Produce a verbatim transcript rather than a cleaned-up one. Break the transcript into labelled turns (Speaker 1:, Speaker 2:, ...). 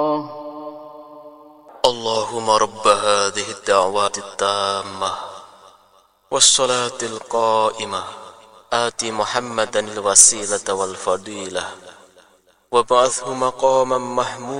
Speaker 1: اللهم رب هذه الدعوات التامة والصلاة القائمة آت محمدا الوسيلة والفضيلة وابعثه مقاما محمودا